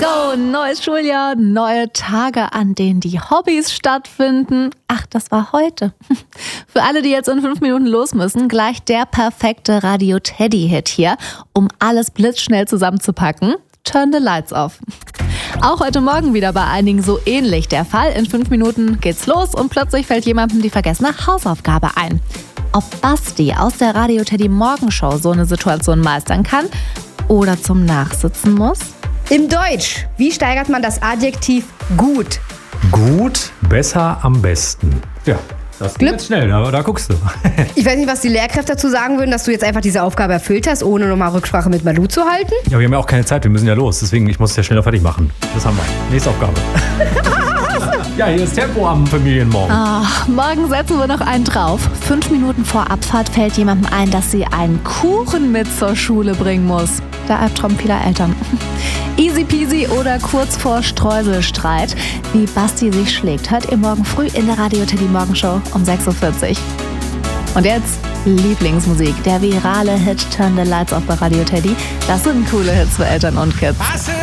Go, neues Schuljahr, neue Tage, an denen die Hobbys stattfinden. Ach, das war heute. Für alle, die jetzt in 5 Minuten los müssen, gleich der perfekte Radio Teddy-Hit hier, um alles blitzschnell zusammenzupacken. Turn the lights off. Auch heute Morgen wieder bei einigen so ähnlich der Fall. In 5 Minuten geht's los und plötzlich fällt jemandem die vergessene Hausaufgabe ein. Ob Basti aus der Radio Teddy Morgenshow so eine Situation meistern kann oder zum Nachsitzen muss? Im Deutsch, wie steigert man das Adjektiv gut? Gut, besser, am besten. Ja, das geht jetzt schnell, da guckst du. Ich weiß nicht, was die Lehrkräfte dazu sagen würden, dass du jetzt einfach diese Aufgabe erfüllt hast, ohne nochmal Rücksprache mit Malu zu halten. Ja, wir haben ja auch keine Zeit, wir müssen ja los, deswegen ich muss es ja schneller fertig machen. Das haben wir. Nächste Aufgabe. Ja, hier ist Tempo am Familienmorgen. Morgen setzen wir noch einen drauf. 5 Minuten vor Abfahrt fällt jemandem ein, dass sie einen Kuchen mit zur Schule bringen muss. Der Albtraum vieler Eltern. Easy peasy oder kurz vor Streuselstreit. Wie Basti sich schlägt, hört ihr morgen früh in der Radio Teddy Morgenshow um 6.40 Uhr. Und jetzt Lieblingsmusik. Der virale Hit Turn the Lights Off bei Radio Teddy. Das sind coole Hits für Eltern und Kids.